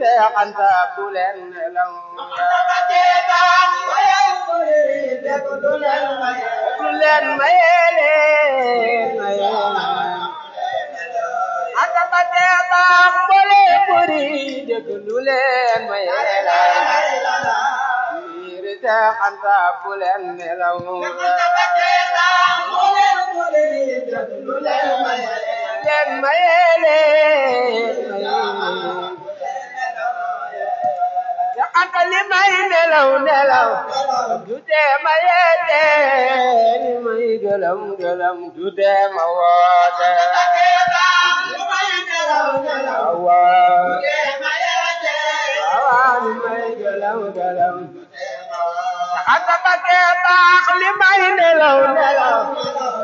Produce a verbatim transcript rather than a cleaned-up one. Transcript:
Seex Anta bu leen nelaw bu leen maye leen maye Anta ba tee baax boole buri déglu leen maye leen Seex Anta bu leen nelaw leen maye leen Seex Anta li may nelaw nelaw du tee ma yeete li may gëlëm gëlëm du tee ma woote waaw li may gëlëm gëlëm Seex Anta ba tee baax li may nelaw nelaw